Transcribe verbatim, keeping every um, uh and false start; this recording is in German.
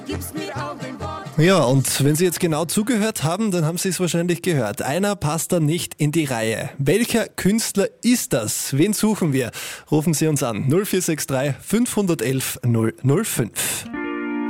Gib's mir auch ein Wort. Ja, und wenn Sie jetzt genau zugehört haben, dann haben Sie es wahrscheinlich gehört. Einer passt da nicht in die Reihe. Welcher Künstler ist das? Wen suchen wir? Rufen Sie uns an null vier sechs drei fünf eins eins null null fünf.